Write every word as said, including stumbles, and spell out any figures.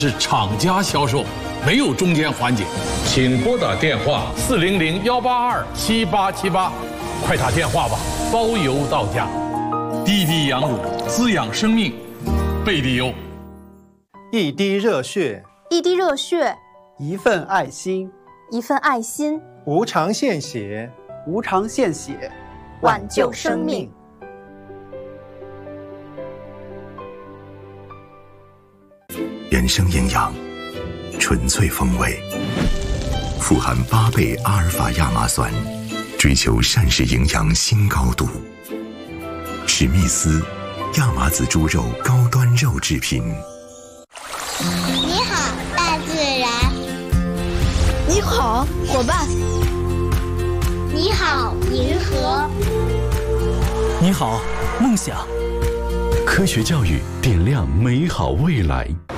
是厂家销售，没有中间环节。请拨打电话四零零幺八二七八七八，快打电话吧，包邮到家。滴滴羊乳滋养生命，贝蒂优。 一滴热血， 一滴热血， 一份爱心， 一份爱心， 无偿献血， 无偿献血， 挽救生命。 原生营养，纯粹风味，富含八倍阿尔法亚麻酸，追求膳食营养新高度。史密斯亚麻籽猪肉高端肉制品。 你好，大自然。 你好，伙伴。 你好，银河。 你好，梦想。 科学教育点亮美好未来。